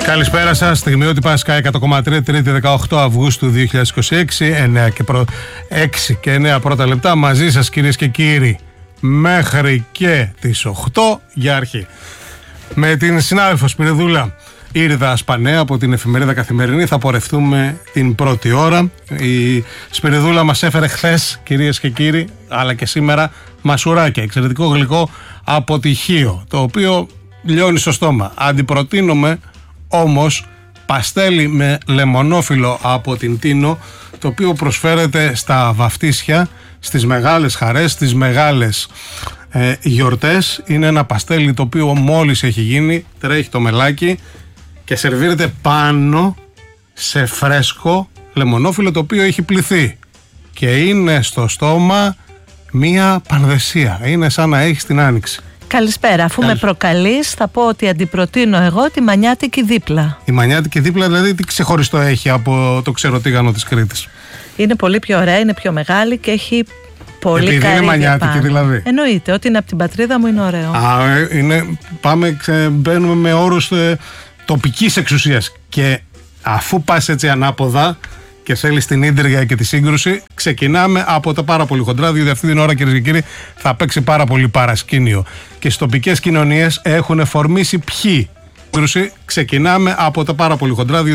Καλησπέρα σας. Στιγμιότυπα Sky 100,3, Τρίτη 18 Αυγούστου 2026, 6 και 9 πρώτα λεπτά. Μαζί σας, κυρίες και κύριοι, μέχρι και τις 8 για αρχή. Με την συνάδελφο Σπυριδούλα Ήρδα Ασπανέα από την εφημερίδα Καθημερινή θα πορευτούμε την πρώτη ώρα. Η Σπυριδούλα μας έφερε χθες, κυρίες και κύριοι, αλλά και σήμερα, μασουράκια, εξαιρετικό γλυκό από τυχείο, το οποίο λιώνει στο στόμα. Αντιπροτείνουμε όμως παστέλι με λεμονόφυλλο από την Τίνο, το οποίο προσφέρεται στα βαφτίσια, στις μεγάλες χαρές, στις μεγάλες γιορτές. Είναι ένα παστέλι το οποίο μόλις έχει γίνει, τρέχει το μελάκι και σερβίρεται πάνω σε φρέσκο λεμονόφυλλο το οποίο έχει πλυθεί και είναι στο στόμα μία πανδεσία. Είναι σαν να έχεις την άνοιξη. Καλησπέρα. Αφού με προκαλείς, θα πω ότι αντιπροτείνω εγώ τη μανιάτικη δίπλα. Η μανιάτικη δίπλα, δηλαδή, τι ξεχωριστό έχει από το ξεροτίγανο της Κρήτης? Είναι πολύ πιο ωραία, είναι πιο μεγάλη και έχει πολύ καρύδια. Επειδή είναι μανιάτικη, πάνω. δηλαδή. Εννοείται, ότι είναι από την πατρίδα μου είναι ωραίο. Μπαίνουμε με όρους τοπικής εξουσίας. Και αφού πας έτσι ανάποδα και θέλεις την ίντριγια και τη σύγκρουση, ξεκινάμε από τα πάρα πολύ χοντρά, διότι αυτή την ώρα, κυρίες και κύριοι, θα παίξει πάρα πολύ παρασκήνιο. Και στις τοπικές κοινωνίες έχουν φορμήσει ποιοι. Ξεκινάμε από τα πάρα πολύ χοντρά,